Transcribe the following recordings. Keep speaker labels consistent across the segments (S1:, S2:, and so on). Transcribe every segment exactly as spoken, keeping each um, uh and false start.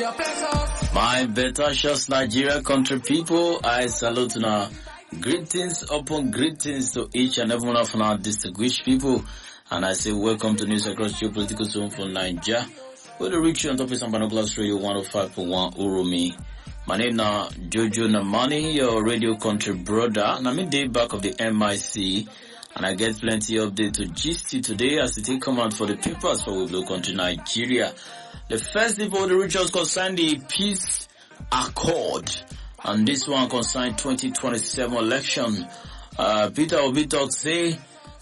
S1: My better shots, Nigeria country people, I salute now. Greetings upon greetings to each and every one of our distinguished people. And I say welcome to News Across Geopolitical Zone for Nigeria. With the reach on top of Binoculars Radio one oh five point one Urumi. My name now Jojo Namani, your radio country brother. And I'm in day back of the M I C. And I get plenty update to gist you today as it come out for the papers for Wiblo country Nigeria. The first debate of the rituals concern the peace accord, and this one concern twenty twenty-seven election. Uh, Peter Obi talk say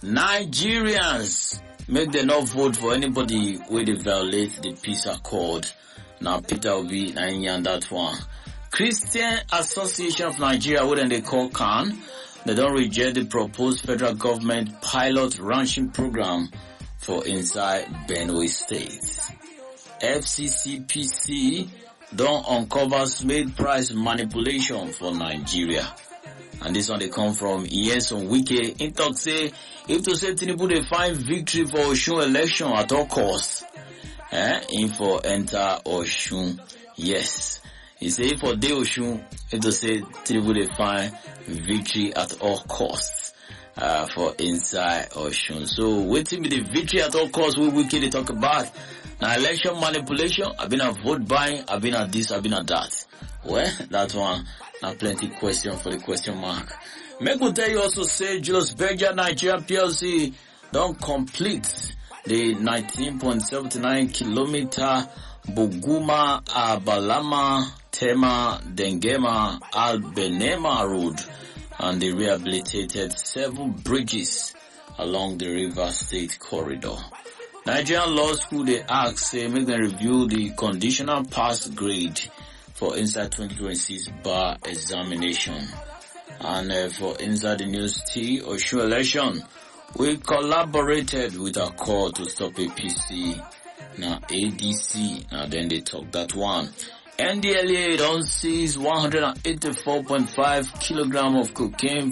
S1: Nigerians make them not vote for anybody where they violate the peace accord. Now Peter Obi na in that one. Christian Association of Nigeria, what they call C A N, they don't reject the proposed federal government pilot ranching program for inside Benue State. F C C P C don't uncover smith price manipulation for Nigeria. And this one they come from Iyeson Wike. In talk say, if to say Tinubu they find victory for Osun election at all costs, eh, in for enter Osun. Yes. He say for day Osun, if to say Tinubu they find victory at all costs, uh, for inside Osun. So waiting with the victory at all costs, we Wike they talk about. Now election manipulation, I've been a vote buying, I've been at this, I've been at that. Well, that one, now plenty question for the question mark. Make we tell you also say Julius Berger Nigeria P L C don't complete the nineteen point seven nine kilometer Buguma Abalama Tema Dengema Albenema road and the rehabilitated seven bridges along the River State corridor. Nigerian Law School, they ask, say, make them review the conditional pass grade for inside twenty twenty-six bar examination. And uh, for inside the news T, Osun election, we collaborated with our call to stop A P C. Now A D C, now then they talk that one. N D L E A don't seize one hundred eighty-four point five kilogram of cocaine